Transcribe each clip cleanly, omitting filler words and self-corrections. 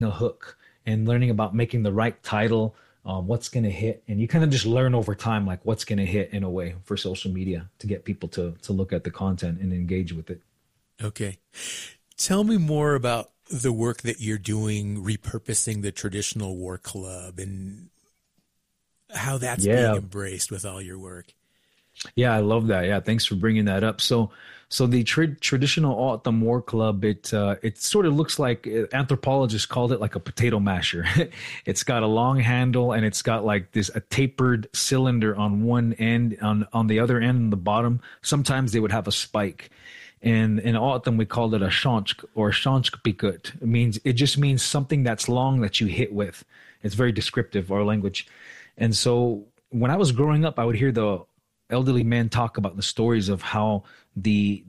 the hook and learning about making the right title, what's going to hit, and you kind of just learn over time like what's going to hit in a way for social media to get people to look at the content and engage with it. Okay. Tell me more about the work that you're doing, repurposing the traditional war club, and how that's being embraced with all your work. Yeah, I love that. Yeah, thanks for bringing that up. So the traditional O'odham War Club, it sort of looks like anthropologists called it like a potato masher. It's got a long handle and it's got like a tapered cylinder on one end, on the other end, on the bottom. Sometimes they would have a spike. And in O'odham, we called it a shansk or shanskpikut. It just means something that's long that you hit with. It's very descriptive, our language. And so when I was growing up, I would hear the elderly men talk about the stories of how the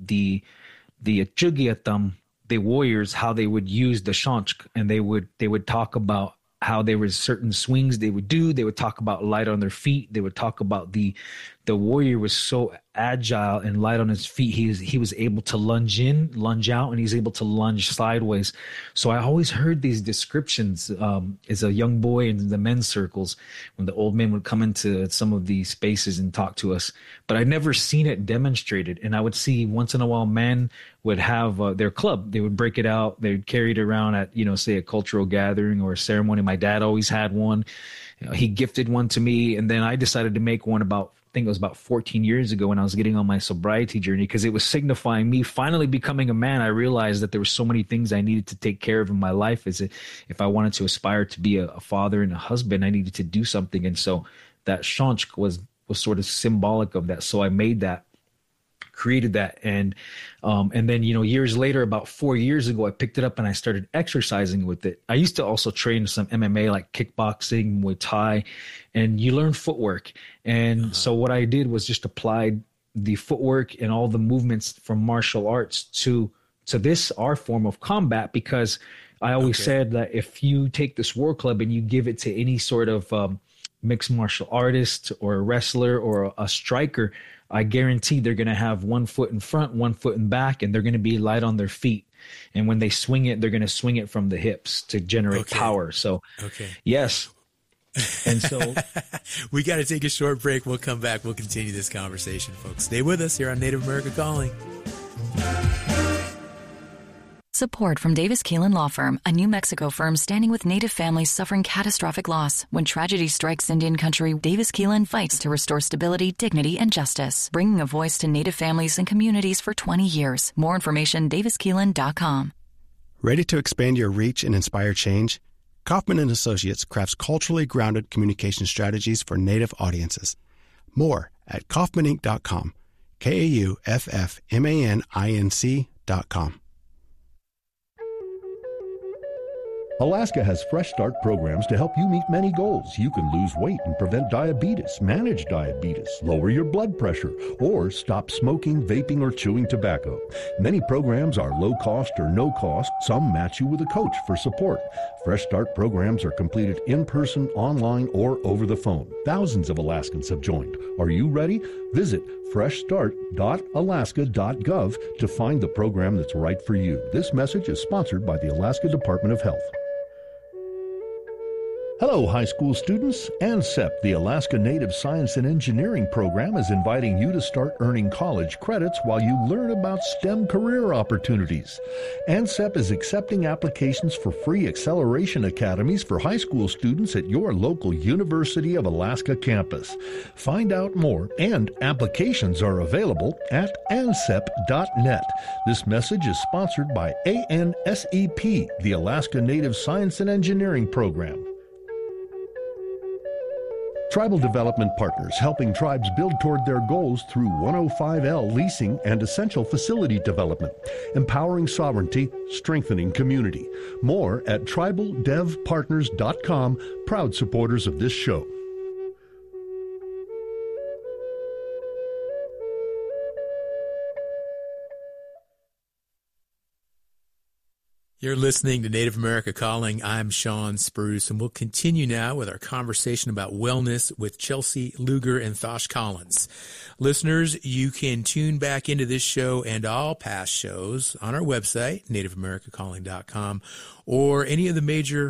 Chugiatham, the warriors, how they would use the shansk, and they would talk about how there was certain swings they would do. They would talk about light on their feet. They would talk about the warrior was so agile and light on his feet. He was able to lunge in, lunge out, and he's able to lunge sideways. So I always heard these descriptions as a young boy in the men's circles when the old men would come into some of these spaces and talk to us. But I'd never seen it demonstrated. And I would see once in a while men would have their club. They would break it out. They would carry it around at, say, a cultural gathering or a ceremony. My dad always had one. He gifted one to me. And then I decided to make one I think it was about 14 years ago when I was getting on my sobriety journey, because it was signifying me finally becoming a man. I realized that there were so many things I needed to take care of in my life. If I wanted to aspire to be a father and a husband, I needed to do something. And so that shansk was sort of symbolic of that. So I made that, created that. And then, years later, about 4 years ago, I picked it up and I started exercising with it. I used to also train some MMA, like kickboxing, Muay Thai, and you learn footwork. And so what I did was just applied the footwork and all the movements from martial arts to this, our form of combat, because I always said that if you take this war club and you give it to any sort of mixed martial artist or a wrestler or a striker, I guarantee they're going to have 1 foot in front, 1 foot in back, and they're going to be light on their feet. And when they swing it, they're going to swing it from the hips to generate power. So, yes. And so we got to take a short break. We'll come back. We'll continue this conversation, folks. Stay with us here on Native America Calling. Support from Davis Keelan Law Firm, a New Mexico firm standing with Native families suffering catastrophic loss. When tragedy strikes Indian country, Davis Keelan fights to restore stability, dignity, and justice, bringing a voice to Native families and communities for 20 years. More information, daviskeelan.com. Ready to expand your reach and inspire change? Kaufman & Associates crafts culturally grounded communication strategies for Native audiences. More at kaufmaninc.com, KAUFFMANINC.com. Alaska has Fresh Start programs to help you meet many goals. You can lose weight and prevent diabetes, manage diabetes, lower your blood pressure, or stop smoking, vaping, or chewing tobacco. Many programs are low cost or no cost. Some match you with a coach for support. Fresh Start programs are completed in person, online, or over the phone. Thousands of Alaskans have joined. Are you ready? Visit freshstart.alaska.gov to find the program that's right for you. This message is sponsored by the Alaska Department of Health. Hello, high school students. ANSEP, the Alaska Native Science and Engineering Program, is inviting you to start earning college credits while you learn about STEM career opportunities. ANSEP is accepting applications for free acceleration academies for high school students at your local University of Alaska campus. Find out more, and applications are available at ansep.net. This message is sponsored by ANSEP, the Alaska Native Science and Engineering Program. Tribal Development Partners, helping tribes build toward their goals through 105L leasing and essential facility development, empowering sovereignty, strengthening community. More at tribaldevpartners.com, proud supporters of this show. You're listening to Native America Calling. I'm Sean Spruce, and we'll continue now with our conversation about wellness with Chelsea Luger and Thosh Collins. Listeners, you can tune back into this show and all past shows on our website, nativeamericacalling.com, or any of the major